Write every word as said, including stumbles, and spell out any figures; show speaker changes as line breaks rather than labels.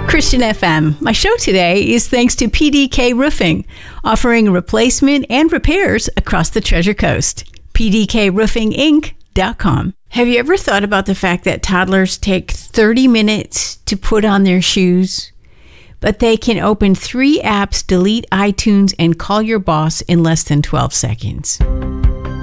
Christian F M. My show today is thanks to P D K Roofing, offering replacement and repairs across the Treasure Coast. P D K roofing inc dot com. Have you ever thought about the fact that toddlers take thirty minutes to put on their shoes, but they can open three apps, delete iTunes, and call your boss in less than twelve seconds?